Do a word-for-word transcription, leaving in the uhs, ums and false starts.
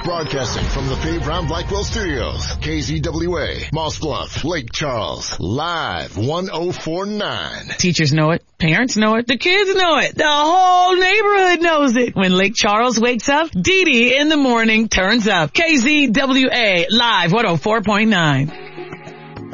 Broadcasting from the Faye Brown Blackwell Studios. K Z W A, Moss Bluff, Lake Charles. Live one oh four point nine. Teachers know it. Parents know it. The kids know it. The whole neighborhood knows it. When Lake Charles wakes up, Dee Dee in the morning turns up. K Z W A, live one oh four point nine.